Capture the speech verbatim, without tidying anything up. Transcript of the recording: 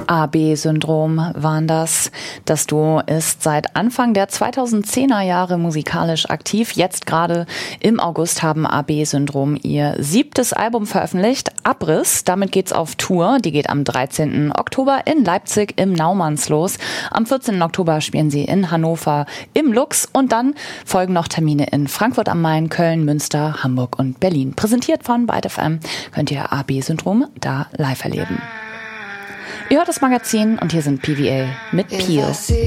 A B-Syndrom waren das. Das Duo ist seit Anfang der zweitausendzehner Jahre musikalisch aktiv. Jetzt gerade im August haben A B-Syndrom ihr siebtes Album veröffentlicht, Abriss. Damit geht's auf Tour. Die geht am dreizehnten Oktober in Leipzig im Naumanns los. Am vierzehnten Oktober spielen sie in Hannover im Lux und dann folgen noch Termine in Frankfurt am Main, Köln, Münster, Hamburg und Berlin. Präsentiert von Byte F M könnt ihr A B-Syndrom da live erleben. Ihr hört das Magazin und hier sind P V A mit Peel.